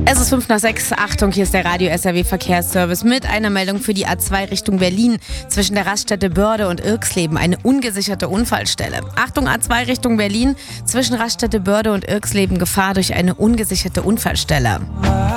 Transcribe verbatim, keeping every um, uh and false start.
Es ist fünf nach sechs. Achtung, hier ist der Radio-S R W-Verkehrsservice mit einer Meldung für die A zwei Richtung Berlin. Zwischen der Raststätte Börde und Irxleben eine ungesicherte Unfallstelle. Achtung, A zwei Richtung Berlin. Zwischen Raststätte Börde und Irxleben Gefahr durch eine ungesicherte Unfallstelle.